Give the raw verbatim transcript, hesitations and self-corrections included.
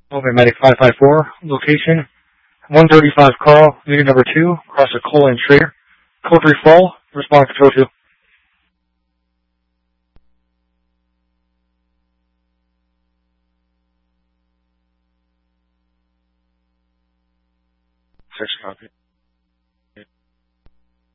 Over Medic five five four, location one thirty-five Carl, unit number two, across the Cole and Trader. Code three fall, respond control two. Six copy.